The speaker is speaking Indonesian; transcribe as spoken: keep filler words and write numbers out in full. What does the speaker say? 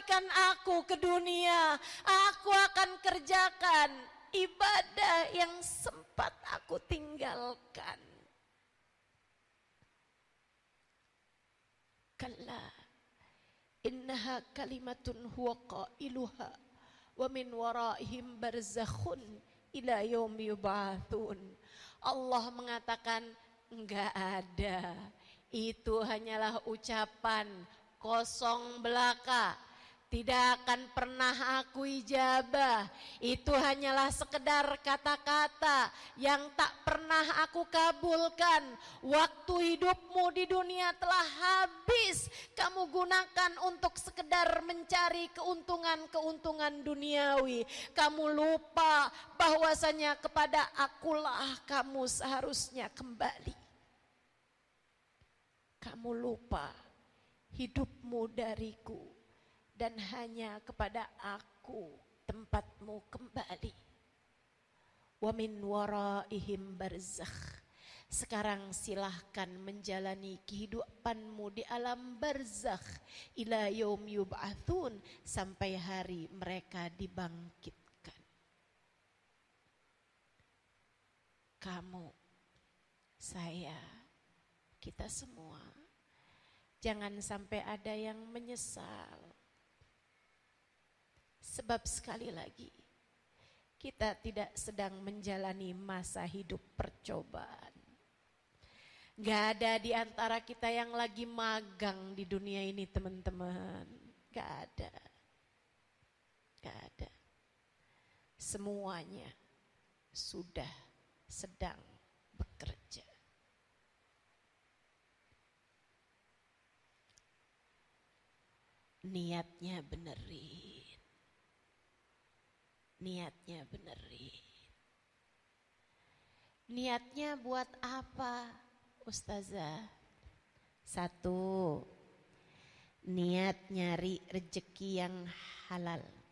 kembalikan aku ke dunia. Aku akan kerjakan ibadah yang sempat aku tinggalkan. Kalla innaha kalimatun huwa qailuha wa min waraihim barzakhun ila yaumi yub'atsun. Allah mengatakan enggak ada. Itu hanyalah ucapan kosong belaka. Tidak akan pernah aku ijabah. Itu hanyalah sekedar kata-kata yang tak pernah aku kabulkan. Waktu hidupmu di dunia telah habis kamu gunakan untuk sekedar mencari keuntungan-keuntungan duniawi. Kamu lupa bahwasanya kepada akulah kamu seharusnya kembali. Kamu lupa hidupmu dariku. Dan hanya kepada aku tempatmu kembali. Wa min waraihim barzakh. Sekarang silahkan menjalani kehidupanmu di alam barzakh ila yaum yub'atsun, sampai hari mereka dibangkitkan. Kamu, saya, kita semua, jangan sampai ada yang menyesal. Sebab sekali lagi, kita tidak sedang menjalani masa hidup percobaan. Gak ada di antara kita yang lagi magang di dunia ini, teman-teman. Gak ada. Gak ada. Semuanya sudah sedang bekerja. Niatnya benerin. Niatnya benerin. Niatnya buat apa, Ustazah? Satu, niat nyari rezeki yang halal.